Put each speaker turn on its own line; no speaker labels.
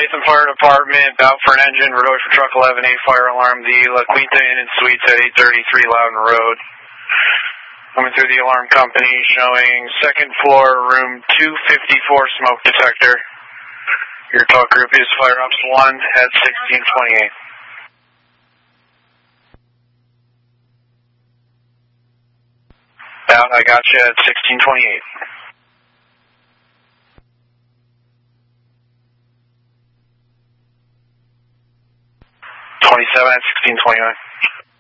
Latham Fire Department, bound for an engine, road for truck 11A, fire alarm, the La Quinta Inn and Suites at 833 Loudon Road. Coming through the alarm company, showing second floor, room 254 smoke detector. Your talk group is Fire Ops 1 at 1628. Out, I got you at 1628. 27 at 1629.